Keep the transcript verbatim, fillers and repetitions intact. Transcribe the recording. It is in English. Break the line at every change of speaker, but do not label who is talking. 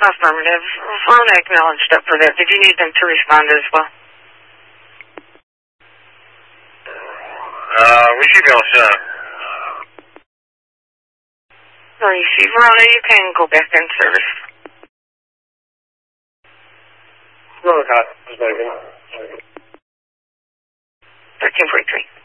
Affirmative. Verona acknowledged up for that. Did you need them to respond as well?
Uh, we should be all set.
Well, you see, Verona, you can go back in service.
Roller cost, just like
thirteen forty-three.